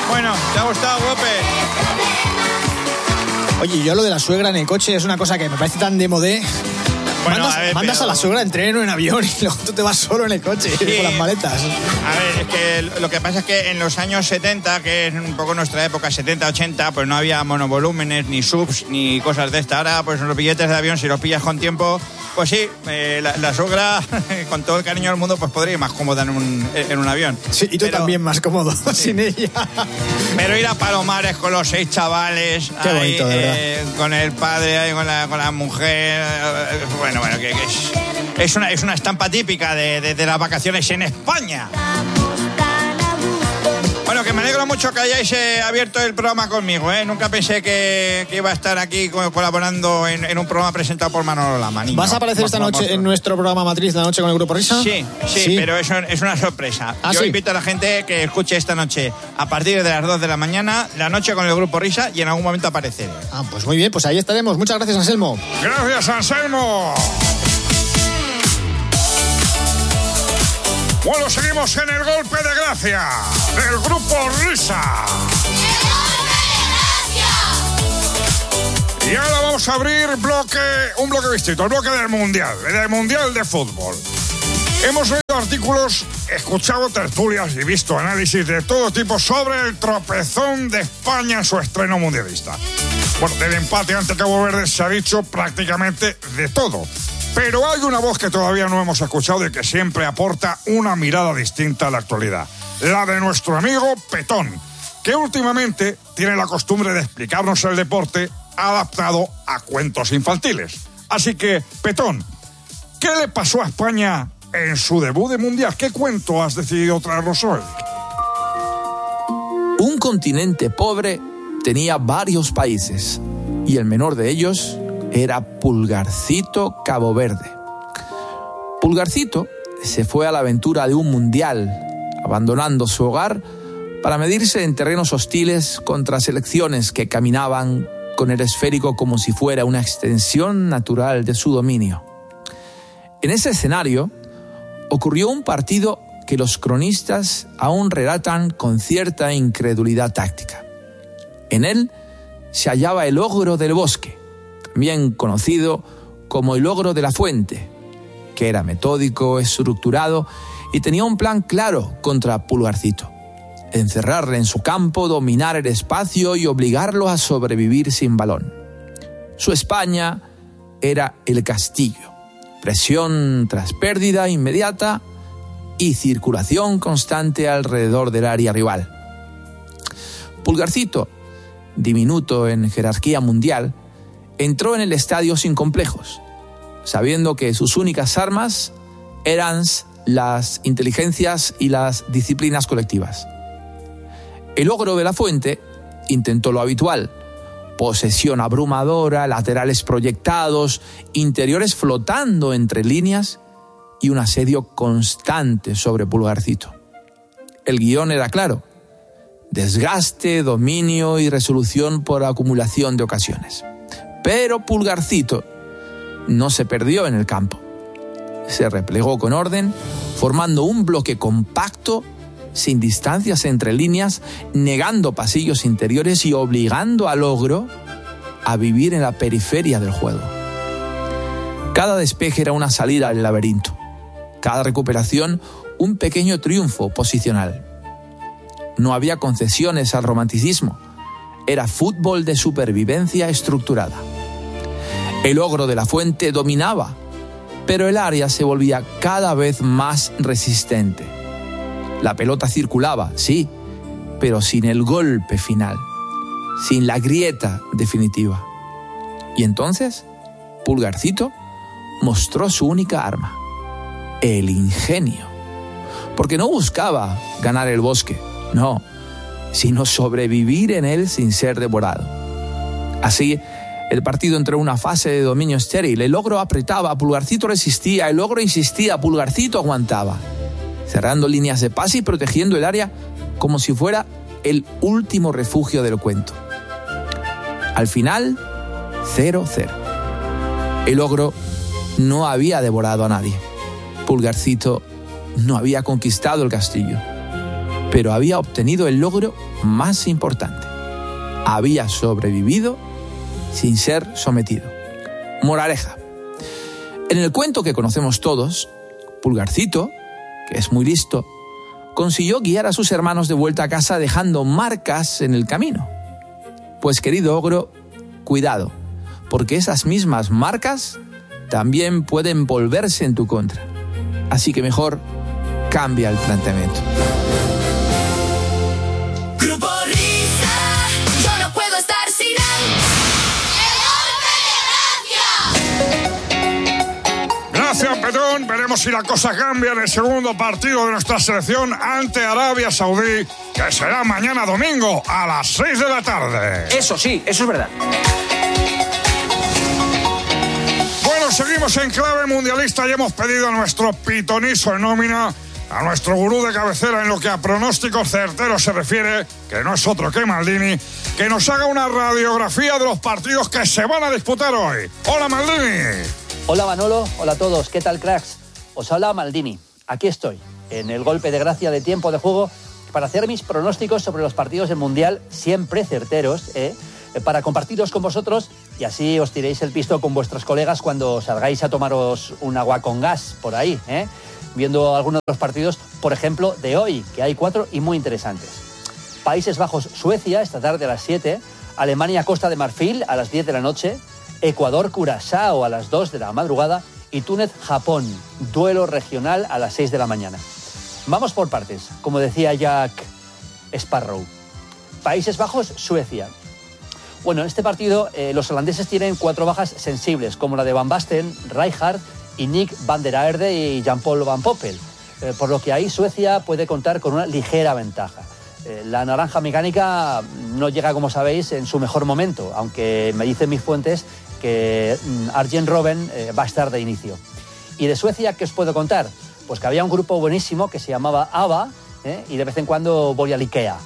Bueno, ¿te ha gustado, Guape? Oye, yo lo de la suegra en el coche es una cosa que me parece tan de modé. Bueno, mandas a la suegra en tren o en avión y luego tú te vas solo en el coche con las maletas. A ver, es que lo que pasa es que en los años 70, que es un poco nuestra época, 70, 80, pues no había monovolúmenes, ni subs, ni cosas de esta. Ahora, pues los billetes de avión, si los pillas con tiempo, pues sí, la suegra, con todo el cariño del mundo, pues podría ir más cómoda en un avión. Sí, y tú también más cómodo sin ella. Pero ir a Palomares con los 6 chavales, qué bonito, ahí, de verdad. Con el padre, ahí, con la mujer, bueno, que es una estampa típica de las vacaciones en España. Bueno, que me alegro mucho que hayáis abierto el programa conmigo, ¿eh? Nunca pensé que iba a estar aquí colaborando en un programa presentado por Manolo Lama. Niño. ¿Vas a aparecer esta noche en nuestro programa Matriz, La Noche con el Grupo Risa? Sí, pero eso es una sorpresa. Yo invito a la gente que escuche esta noche a partir de las 2 de la mañana, La Noche con el Grupo Risa, y en algún momento apareceré. Pues muy bien, pues ahí estaremos. Muchas gracias, Anselmo. Gracias, Anselmo. Bueno, seguimos en el golpe de gracia del Grupo Risa. Y ahora vamos a abrir un bloque distinto, el bloque del Mundial de Fútbol. Hemos leído artículos, escuchado tertulias y visto análisis de todo tipo sobre el tropezón de España en su estreno mundialista. Bueno, del empate ante Cabo Verde se ha dicho prácticamente de todo. Pero hay una voz que todavía no hemos escuchado y que siempre aporta una mirada distinta a la actualidad. La de nuestro amigo Petón, que últimamente tiene la costumbre de explicarnos el deporte adaptado a cuentos infantiles. Así que, Petón, ¿qué le pasó a España en su debut de Mundial? ¿Qué cuento has decidido traernos hoy? Un continente pobre tenía varios países y el menor de ellos era Pulgarcito Cabo Verde. Pulgarcito se fue a la aventura de un mundial, abandonando su hogar para medirse en terrenos hostiles contra selecciones que caminaban con el esférico como si fuera una extensión natural de su dominio. En ese escenario ocurrió un partido que los cronistas aún relatan con cierta incredulidad táctica. En él se hallaba el ogro del bosque, también conocido como el ogro de la fuente, que era metódico, estructurado y tenía un plan claro contra Pulgarcito: encerrarle en su campo, dominar el espacio y obligarlo a sobrevivir sin balón. Su España era el castillo: presión tras pérdida inmediata y circulación constante alrededor del área rival. Pulgarcito, diminuto en jerarquía mundial, entró en el estadio sin complejos, sabiendo que sus únicas armas eran las inteligencias y las disciplinas colectivas. El ogro de la fuente intentó lo habitual: posesión abrumadora, laterales proyectados, interiores flotando entre líneas y un asedio constante sobre Pulgarcito. El guión era claro: desgaste, dominio y resolución por acumulación de ocasiones. Pero Pulgarcito no se perdió en el campo. Se replegó con orden, formando un bloque compacto, sin distancias entre líneas, negando pasillos interiores y obligando al ogro a vivir en la periferia del juego. Cada despeje era una salida al laberinto, cada recuperación un pequeño triunfo posicional. No había concesiones al romanticismo, era fútbol de supervivencia estructurada. El ogro de la fuente dominaba, pero el área se volvía cada vez más resistente. La pelota circulaba, sí, pero sin el golpe final, sin la grieta definitiva. Y entonces, Pulgarcito mostró su única arma: el ingenio. Porque no buscaba ganar el bosque, no, sino sobrevivir en él sin ser devorado. Así, el partido entró en una fase de dominio estéril. El ogro apretaba, Pulgarcito resistía, el ogro insistía, Pulgarcito aguantaba, cerrando líneas de pase y protegiendo el área como si fuera el último refugio del cuento. Al final, 0-0. El ogro no había devorado a nadie. Pulgarcito no había conquistado el castillo. pero había obtenido el logro más importante. Había sobrevivido sin ser sometido. Moraleja. En el cuento que conocemos todos, Pulgarcito, que es muy listo, consiguió guiar a sus hermanos de vuelta a casa dejando marcas en el camino. Pues querido ogro, cuidado, porque esas mismas marcas también pueden volverse en tu contra. Así que mejor cambia el planteamiento. Grupo Risa, yo no puedo estar sin él. ¡El golpe de gracia! Gracias, Petón. Veremos si la cosa cambia en el segundo partido de nuestra selección ante Arabia Saudí, que será mañana domingo a las 6 de la tarde. Eso sí, eso es verdad. Bueno, seguimos en clave mundialista y hemos pedido a nuestro pitonizo en nómina, a nuestro gurú de cabecera en lo que a pronósticos certeros se refiere, que no es otro que Maldini, que nos haga una radiografía de los partidos que se van a disputar hoy. ¡Hola, Maldini! Hola Manolo, hola a todos, ¿qué tal cracks? Os habla Maldini, aquí estoy, en el golpe de gracia de tiempo de juego, para hacer mis pronósticos sobre los partidos del Mundial, siempre certeros, para compartirlos con vosotros y así os tiréis el pisto con vuestros colegas cuando salgáis a tomaros un agua con gas por ahí, viendo algunos de los partidos, por ejemplo, de hoy, que hay 4 y muy interesantes. Países Bajos-Suecia, esta tarde a las 7, Alemania-Costa de Marfil a las 10 de la noche, Ecuador-Curazao a las 2 de la madrugada y Túnez-Japón, duelo regional a las 6 de la mañana. Vamos por partes, como decía Jack Sparrow. Países Bajos-Suecia. Bueno, en este partido los holandeses tienen 4 bajas sensibles, como la de Van Basten, Rijkaard y Nick van der Aerde y Jean-Paul Van Poppel, por lo que ahí Suecia puede contar con una ligera ventaja. La naranja mecánica no llega, como sabéis, en su mejor momento, aunque me dicen mis fuentes que Arjen Robben va a estar de inicio. ¿Y de Suecia qué os puedo contar? Pues que había un grupo buenísimo que se llamaba ABBA, y de vez en cuando voy al Ikea.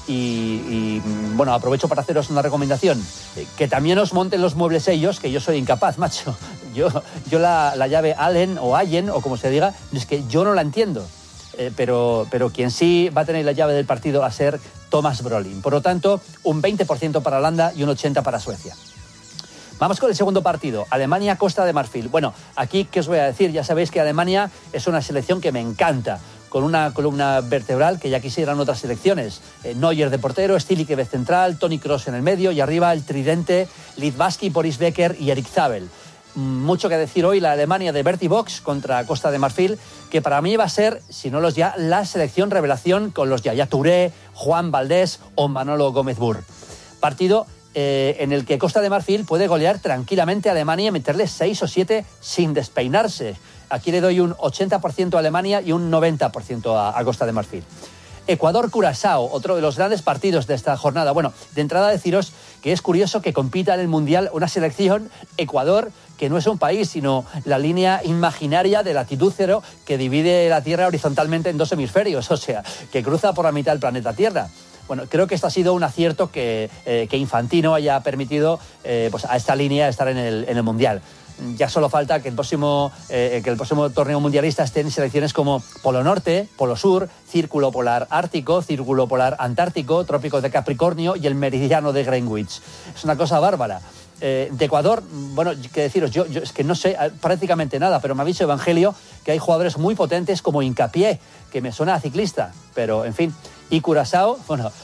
Y bueno, aprovecho para haceros una recomendación, que también os monten los muebles ellos, que yo soy incapaz, macho. Yo la llave Allen o Allen, o como se diga, es que yo no la entiendo. Pero quien sí va a tener la llave del partido va a ser Thomas Brolin. Por lo tanto, un 20% para Holanda y un 80% para Suecia. Vamos con el segundo partido, Alemania-Costa de Marfil. Bueno, aquí, ¿qué os voy a decir? Ya sabéis que Alemania es una selección que me encanta, con una columna vertebral que ya quisieran otras selecciones. Neuer de portero, Stilicke de central, Toni Kroos en el medio y arriba el tridente Littbarski, Boris Becker y Erik Zabel. Mucho que decir hoy la Alemania de Bertie Box contra Costa de Marfil, que para mí va a ser, si no los ya, la selección revelación con los Yaya Touré, Juan Valdés o Manolo Gómez Burr. Partido en el que Costa de Marfil puede golear tranquilamente a Alemania y meterle 6 o 7 sin despeinarse. Aquí le doy un 80% a Alemania y un 90% a Costa de Marfil. Ecuador-Curazao, otro de los grandes partidos de esta jornada. Bueno, de entrada deciros que es curioso que compita en el Mundial una selección, Ecuador, que no es un país, sino la línea imaginaria de latitud cero que divide la Tierra horizontalmente en 2 hemisferios, o sea, que cruza por la mitad del planeta Tierra. Bueno, creo que esto ha sido un acierto que Infantino haya permitido pues a esta línea estar en el Mundial. Ya solo falta que el próximo torneo mundialista estén selecciones como Polo Norte, Polo Sur, Círculo Polar Ártico, Círculo Polar Antártico, Trópico de Capricornio y el Meridiano de Greenwich. Es una cosa bárbara. De Ecuador, bueno, qué deciros, yo es que no sé prácticamente nada, pero me ha dicho Evangelio que hay jugadores muy potentes como Hincapié, que me suena a ciclista, pero en fin. Y Curazao,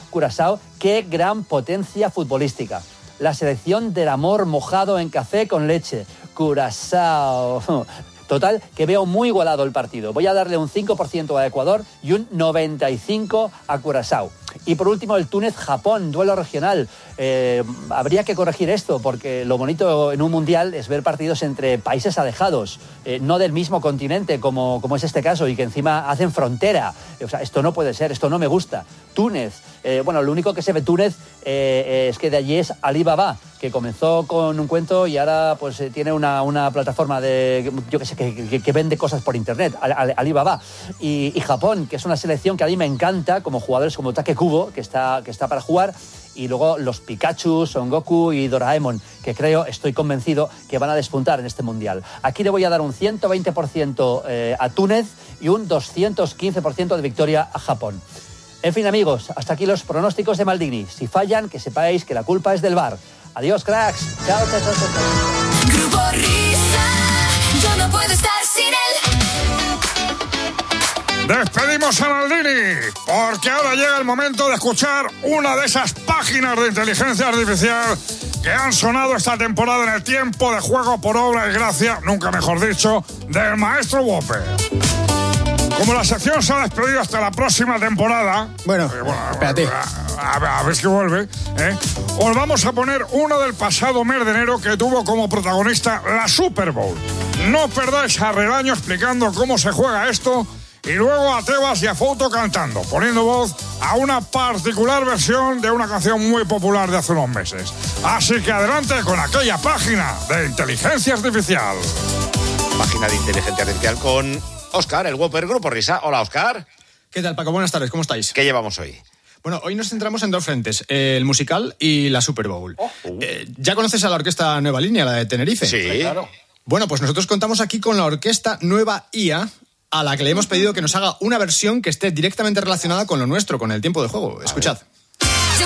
qué gran potencia futbolística. La selección del amor mojado en café con leche. Curazao. Total, que veo muy igualado el partido. Voy a darle un 5% a Ecuador y un 95% a Curazao. Y por último, el Túnez-Japón, duelo regional. Habría que corregir esto, porque lo bonito en un mundial es ver partidos entre países alejados, no del mismo continente, como es este caso, y que encima hacen frontera. O sea, esto no puede ser, esto no me gusta. Túnez, bueno, lo único que se ve Túnez es que de allí es Alibaba, que comenzó con un cuento y ahora pues tiene una plataforma de, yo qué sé, que vende cosas por internet, Alibaba. Y Japón, que es una selección que a mí me encanta, como jugadores como Take Kubo, que está para jugar, y luego los Pikachu, Son Goku y Doraemon, que estoy convencido que van a despuntar en este mundial. Aquí le voy a dar un 120% a Túnez y un 215% de victoria a Japón. En fin, amigos, hasta aquí los pronósticos de Maldini. Si fallan, que sepáis que la culpa es del VAR. Adiós, cracks. Chao, chao, chao, chao. Grupo Risa, yo no puedo estar sin él. Despedimos a Maldini, porque ahora llega el momento de escuchar una de esas páginas de inteligencia artificial que han sonado esta temporada en el tiempo de juego por obra y gracia, nunca mejor dicho, del maestro Whopper. Como la sección se ha despedido hasta la próxima temporada... Bueno, espérate. A ver si vuelve, ¿eh? Os vamos a poner una del pasado mes de enero que tuvo como protagonista la Super Bowl. No perdáis a Redaño explicando cómo se juega esto y luego a Tebas y a Fouto cantando, poniendo voz a una particular versión de una canción muy popular de hace unos meses. Así que adelante con aquella página de inteligencia artificial. Página de inteligencia artificial con Óscar, el Whopper, Grupo Risa. Hola, Óscar. ¿Qué tal, Paco? Buenas tardes, ¿cómo estáis? ¿Qué llevamos hoy? Bueno, hoy nos centramos en dos frentes, el musical y la Super Bowl. ¿Ya conoces a la orquesta Nueva Línea, la de Tenerife? Sí, claro. Bueno, pues nosotros contamos aquí con la orquesta Nueva IA, a la que le hemos pedido que nos haga una versión que esté directamente relacionada con lo nuestro, con el tiempo de juego. Escuchad.